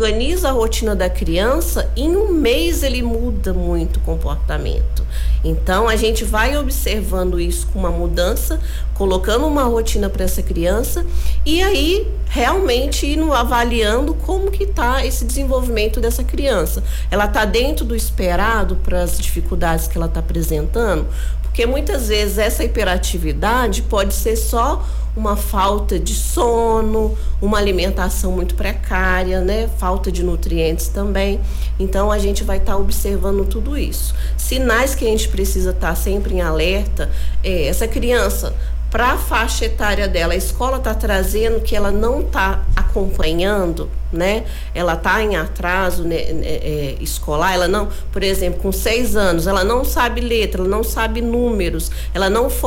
organiza a rotina da criança, em um mês ele muda muito o comportamento. Então a gente vai observando isso com uma mudança, colocando uma rotina para essa criança e aí realmente indo avaliando como que está esse desenvolvimento dessa criança. Ela está dentro do esperado para as dificuldades que ela está apresentando? Porque muitas vezes essa hiperatividade pode ser só uma falta de sono, uma alimentação muito precária, né? Falta de nutrientes também. Então a gente vai estar observando tudo isso. Sinais que a gente precisa estar sempre em alerta é essa criança, para a faixa etária dela, a escola está trazendo que ela não está acompanhando, né? Ela está em atraso, né, escolar, ela não, por exemplo, com 6 anos, ela não sabe letra, ela não sabe números, ela não